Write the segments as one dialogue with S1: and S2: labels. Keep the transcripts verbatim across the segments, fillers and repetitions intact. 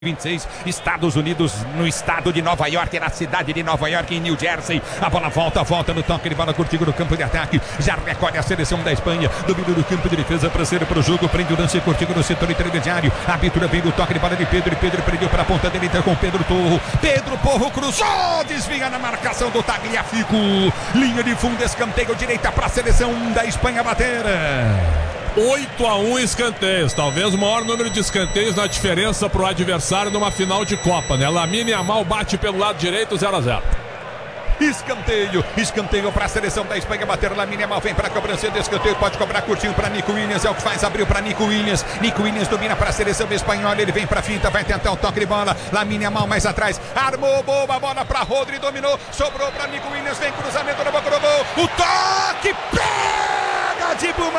S1: vinte e seis, Estados Unidos, no estado de Nova York, na cidade de Nova York, em New Jersey. A bola volta, volta no toque de bola curtido no campo de ataque. Já recolhe a seleção da Espanha. Domínio do campo de defesa para ser para o jogo. Prende o lance curtido no setor intermediário. A abertura vem do toque de bola de Pedro. E Pedro prendeu para a ponta direita com Pedro Porro. Pedro Porro cruzou, desvia na marcação do Tagliafico. Linha de fundo, escanteio direita para a seleção da Espanha bater.
S2: oito a um escanteios, talvez o maior número de escanteios na diferença para o adversário numa final de Copa, né? Lamine Yamal bate pelo lado direito, zero a zero.
S1: Escanteio, escanteio para a seleção da Espanha bater. Lamine Yamal vem para a cobrança de escanteio, pode cobrar curtinho para Nico Williams, é o que faz, abriu para Nico Williams. Nico Williams domina para a seleção espanhola, ele vem para a finta, vai tentar o toque de bola. Lamine Yamal mais atrás, armou, boa bola para Rodri, dominou, sobrou para Nico Williams, vem cruzamento na boca do gol, o toque, pega Dibu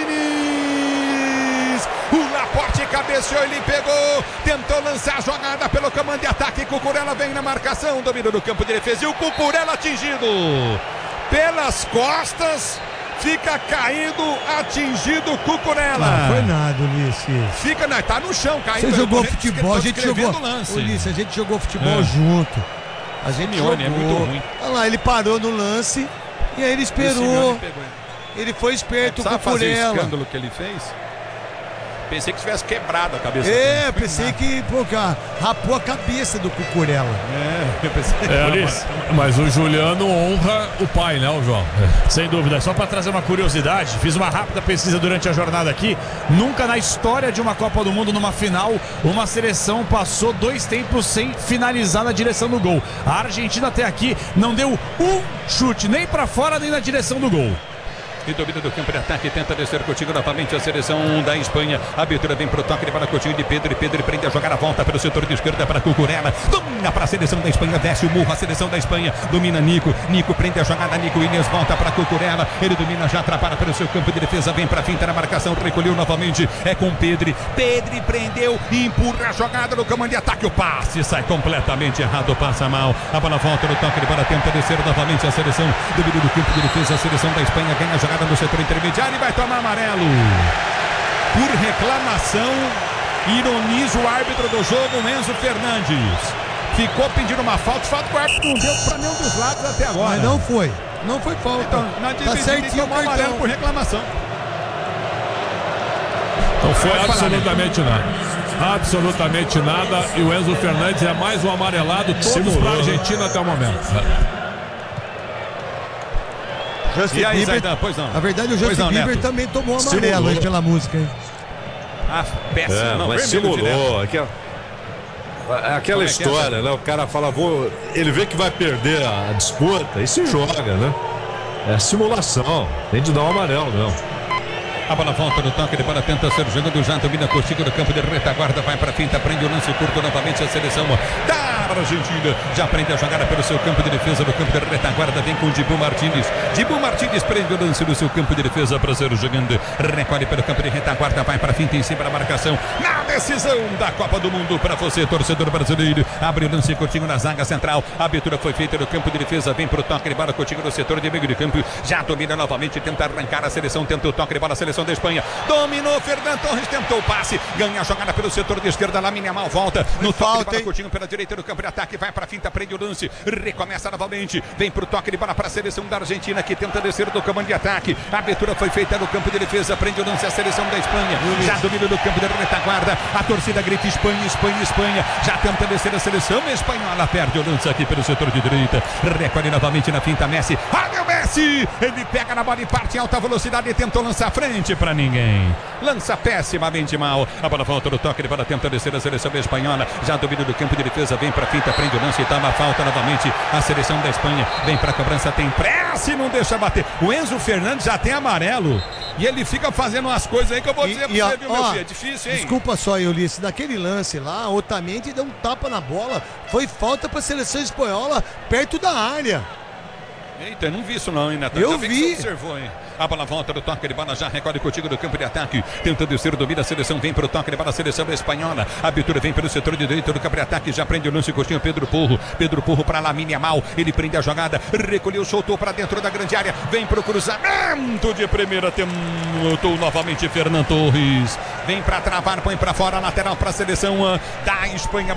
S1: Martínez. O Laporte cabeceou, ele pegou, tentou lançar a jogada pelo comando de ataque. Cucurella vem na marcação, domínio do campo de defesa e o Cucurella atingido pelas costas, fica caído, atingido o Cucurella.
S3: Não foi nada, Ulisses.
S1: Fica, não, tá no chão, caiu.
S3: Você jogou futebol, a gente jogou.
S1: Lance.
S3: Ulisses, a gente jogou futebol é. junto. A gente
S1: Simeone,
S3: jogou.
S1: É muito ruim.
S3: Olha lá, ele parou no lance e aí ele esperou. Ele foi esperto, o Cucurella.
S1: Sabe fazer o escândalo que ele fez? Pensei que tivesse quebrado a cabeça.
S3: É, pensei que, pô, rapou a cabeça do Cucurella.
S2: É, eu pensei. É, mas, mas o Juliano honra o pai, né, o João?
S4: É. Sem dúvida. Só para trazer uma curiosidade, fiz uma rápida pesquisa durante a jornada aqui. Nunca na história de uma Copa do Mundo, numa final, uma seleção passou dois tempos sem finalizar na direção do gol. A Argentina até aqui não deu um chute, nem para fora, nem na direção do gol.
S1: E domina do campo de ataque, tenta descer Coutinho novamente a seleção da Espanha. A abertura vem pro toque de bola Coutinho de Pedro. E Pedro prende a jogar a volta pelo setor de esquerda para Cucurella. Domina para a seleção da Espanha, desce o murro a seleção da Espanha. Domina Nico, Nico prende a jogada, Nico Williams volta para Cucurella. Ele domina, já atrapalha pelo seu campo de defesa, vem para a finta na marcação, recolheu novamente, é com Pedro. Pedro prendeu, empurra a jogada no comando de ataque. O passe sai completamente errado, passa mal. A bola volta no toque de bola, tenta descer novamente a seleção. Domínio do campo de defesa, a seleção da Espanha ganha a jogada no setor intermediário e vai tomar amarelo por reclamação. Ironiza o árbitro do jogo, Enzo Fernandes. Ficou pedindo uma falta, falta que o árbitro não deu para nenhum dos lados até agora.
S3: Mas não foi, não foi falta.
S1: Então, na
S3: tá certinho o cartão.
S1: Amarelo por reclamação.
S2: Não foi absolutamente nada. Absolutamente nada. E o Enzo Fernandes é mais um amarelado, todos para a Argentina até o momento.
S1: E aí,
S3: Bieber,
S1: Zaidan, pois não.
S3: Na verdade, o Justin
S1: não,
S3: Bieber
S1: Neto.
S3: também tomou amarelo aí pela música, hein?
S1: Ah, péssimo.
S5: É,
S1: não,
S5: mas simulou. Aquela, aquela
S1: é
S5: história,
S1: é?
S5: né? O cara fala, vou. Ele vê que vai perder a disputa e se joga, né? É simulação. Tem de dar um amarelo, não.
S1: A bola volta no toque de bola, tenta ser jogando, já domina Coutinho no campo de retaguarda, vai para a finta, prende o lance curto novamente a seleção da Argentina, já prende a jogada pelo seu campo de defesa, no campo de retaguarda, vem com Dibu Martínez, Dibu Martínez prende o lance no seu campo de defesa para ser jogando, recolhe pelo campo de retaguarda, vai para a finta em cima da marcação, na decisão da Copa do Mundo para você, torcedor brasileiro, abre o lance Coutinho na zaga central, a abertura foi feita no campo de defesa, vem para o toque de bola, Coutinho no setor de meio de campo, já domina novamente, tenta arrancar a seleção, tenta o toque de bola, a seleção da Espanha, dominou, Fernando Torres tentou o passe, ganha a jogada pelo setor de esquerda, Lamine Yamal volta, no toque de bola, Coutinho pela direita do campo de ataque, vai para a finta, prende o lance, recomeça novamente, vem pro toque de bola para a seleção da Argentina, que tenta descer do comando de ataque, a abertura foi feita no campo de defesa, prende o lance a seleção da Espanha, já domina no campo de retaguarda, a torcida grita Espanha, Espanha, Espanha, já tenta descer a seleção espanhola, perde o lance aqui pelo setor de direita, recolhe novamente na finta, Messi, olha o Messi, ele pega na bola e parte em alta velocidade e tentou lançar frente para ninguém, lança pessimamente mal, a bola volta no toque de bola, tenta descer a seleção espanhola, já domina do campo de defesa, vem para a finta, prende o lance e toma a falta novamente, a seleção da Espanha, vem para a cobrança, tem pressa e não deixa bater, o Enzo Fernandes já tem amarelo, e ele fica fazendo umas coisas aí que eu vou dizer
S3: e,
S1: pra você,
S3: e,
S1: viu,
S3: ó,
S1: meu filho, é difícil, hein?
S3: Desculpa só, Ulisses, naquele lance lá, Otamendi deu um tapa na bola, foi falta para a seleção espanhola perto da área.
S1: Eita, não vi isso não, hein, Neto?
S3: Eu
S1: Já
S3: vi.
S1: Que você observou, hein? A bola volta do toque de bola, já recolhe contigo do campo de ataque. Tentando descer, domina a seleção, vem pro toque de bola, a seleção espanhola. A abertura vem pelo setor de direito do campo de ataque, já prende o lance, Coutinho, Pedro Porro. Pedro Porro para Lamine Yamal, ele prende a jogada, recolheu, soltou para dentro da grande área, vem pro cruzamento de primeira, tentou novamente Fernando Torres. Vem para travar, põe para fora, lateral para a seleção da Espanha.